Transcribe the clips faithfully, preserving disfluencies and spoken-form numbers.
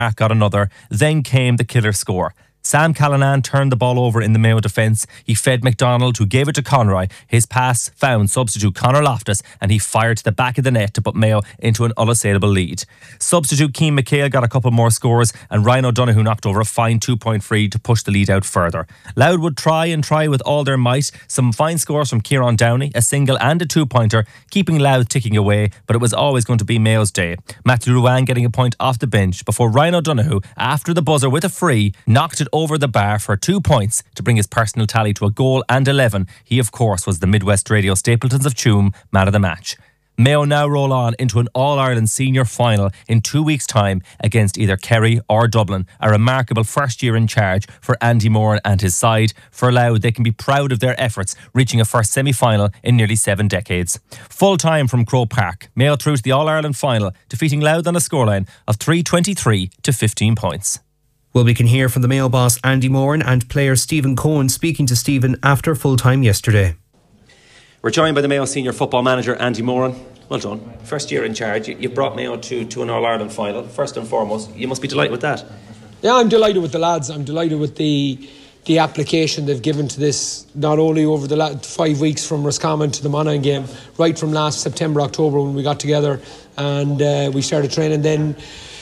got another. Then came the killer score. Sam Callanan turned the ball over in the Mayo defence. He fed McDonald, who gave it to Conroy. His pass found substitute Conor Loftus, and he fired to the back of the net to put Mayo into an unassailable lead. Substitute Keane McHale got a couple more scores, and Ryan O'Donoghue knocked over a fine two-point free to push the lead out further. Louth would try and try with all their might. Some fine scores from Kieran Downey, a single and a two-pointer, keeping Louth ticking away, but it was always going to be Mayo's day. Matthew Ruane getting a point off the bench before Ryan O'Donoghue, after the buzzer with a free, knocked it over the bar for two points to bring his personal tally to a goal and eleven. He, of course, was the Midwest Radio Stapletons of Tuam man of the match. Mayo now roll on into an All-Ireland senior final in two weeks' time against either Kerry or Dublin. A remarkable first year in charge for Andy Moran and his side. For Louth, they can be proud of their efforts, reaching a first semi-final in nearly seven decades. Full time from Croke Park. Mayo through to the All-Ireland final, defeating Louth on a scoreline of three twenty-three to fifteen points. Well, we can hear from the Mayo boss Andy Moran and player Stephen Cohen speaking to Stephen after full time yesterday. We're joined by the Mayo senior football manager Andy Moran. Well done. First year in charge. You, you brought Mayo to, to an All-Ireland final. First and foremost, you must be delighted with that. Yeah, I'm delighted with the lads. I'm delighted with the the application they've given to this, not only over the last five weeks from Roscommon to the Monaghan game, right from last September, October when we got together and uh, we started training then.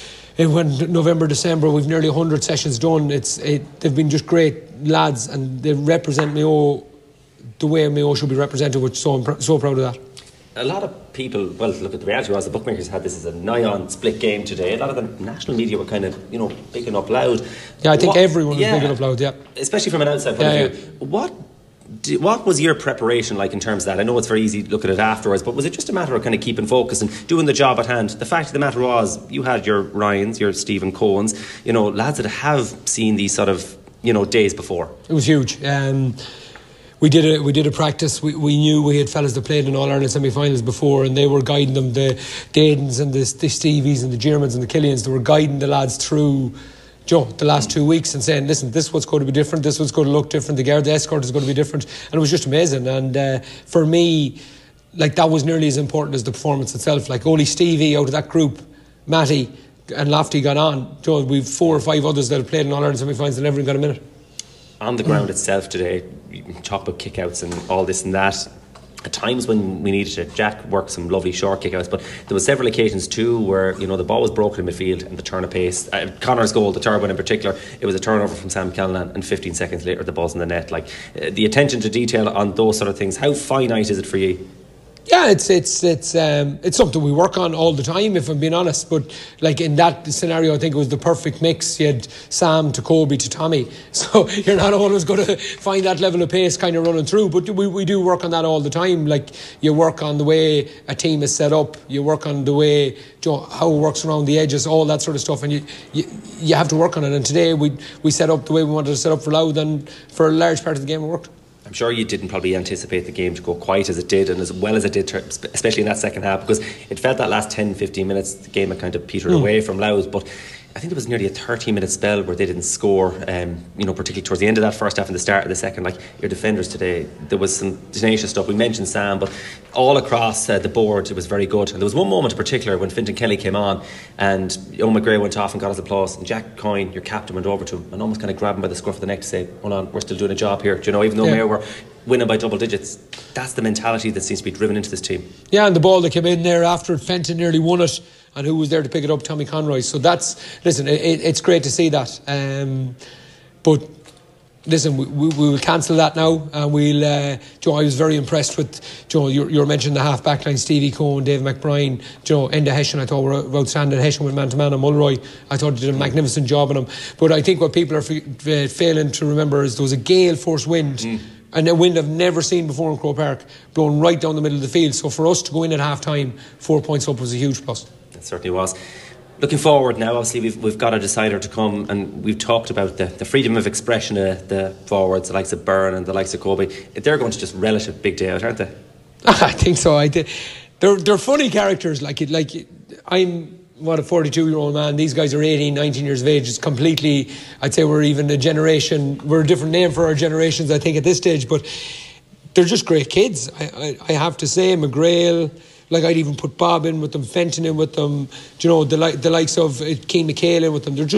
When November, December, we've nearly one hundred sessions done. It's it, they've been just great lads, and they represent Mayo the way Mayo should be represented. Which so I'm so proud of that. A lot of people, well, look at the reality was the bookmakers had this as a nigh-on split game today. A lot of the national media were kind of, you know, picking up Louth. Yeah, I think what, everyone was yeah, picking up Louth. Yeah, especially from an outside point yeah, of view. Yeah. What? What was your preparation like in terms of that? I know it's very easy to look at it afterwards, but was it just a matter of kind of keeping focus and doing the job at hand? The fact of the matter was, you had your Ryans, your Stephen Cohens, you know, lads that have seen these sort of, you know, days before. It was huge. Um, we did a we did a practice. We we knew we had fellas that played in All Ireland semi-finals before, and they were guiding them. The Dadens and the, the Stevies and the Germans and the Killians. They were guiding the lads through Joe, the last two weeks and saying, listen, this is what's going to be different, this is what's going to look different, the guard, the escort is going to be different, and it was just amazing. And uh, for me, like, that was nearly as important as the performance itself. Like, only Stevie out of that group, Matty and Lofty got on. Joe, we've four or five others that have played in All Ireland semi-finals and never even got a minute. On the ground mm. itself today, you can talk about kickouts and all this and that. At times when we needed it, Jack worked some lovely short kickouts, but there were several occasions too where, you know, the ball was broken in midfield and the turn of pace. Uh, Connor's goal, the third one in particular, it was a turnover from Sam Callanan, and fifteen seconds later the ball's in the net. Like, uh, the attention to detail on those sort of things, how finite is it for you? Yeah, it's it's it's um, it's something we work on all the time, if I'm being honest. But like in that scenario, I think it was the perfect mix. You had Sam to Kobe to Tommy, so you're not always going to find that level of pace kind of running through. But we we do work on that all the time. Like, you work on the way a team is set up, you work on the way, you know, how it works around the edges, all that sort of stuff, and you you, you have to work on it. And today we we set up the way we wanted to set up for Louth, and for a large part of the game it worked. I'm sure you didn't probably anticipate the game to go quite as it did and as well as it did, especially in that second half, because it felt that last ten fifteen minutes the game had kind of petered mm. away from Louth. But I think there was nearly a thirty minute spell where they didn't score, um, you know, particularly towards the end of that first half and the start of the second. Like, your defenders today, there was some tenacious stuff. We mentioned Sam, but all across uh, the board it was very good. And there was one moment in particular when Fintan Kelly came on and Owen McGray went off and got his applause, and Jack Coyne, your captain, went over to him and almost kind of grabbed him by the scruff of the neck to say, hold on, we're still doing a job here. Do you know, even though yeah. Mayo were winning by double digits, that's the mentality that seems to be driven into this team. Yeah, and the ball that came in there after it, Fenton nearly won it, and who was there to pick it up? Tommy Conroy. So that's, listen, it, it's great to see that. Um, but listen, we, we, we will cancel that now, and we'll. Uh, Joe, I was very impressed with Joe. You, you were mentioning the half back line: Stevie Cohen, Dave McBride, Joe, Enda Hession. I thought were outstanding. Hession with man to man, and Mulroy. I thought he did a magnificent job on him. But I think what people are f- failing to remember is there was a gale force wind. Mm. And a wind I've never seen before in Croke Park, blowing right down the middle of the field. So for us to go in at half time, four points up was a huge plus. It certainly was. Looking forward now, obviously we've we've got a decider to come, and we've talked about the, the freedom of expression of the forwards, the likes of Byrne and the likes of Kobe. They're going to just relish a big day out, aren't they? I think so. I did. They're they're funny characters. Like it, like I'm what a forty-two year old man. These guys are eighteen, nineteen years of age. It's completely. I'd say we're even a generation. We're a different name for our generations, I think, at this stage. But they're just great kids. I I, I have to say, McGrail, Like I'd even put Bob in with them, Fenton in with them, you know, the, li- the likes of uh, Keane McHale in with them. They're just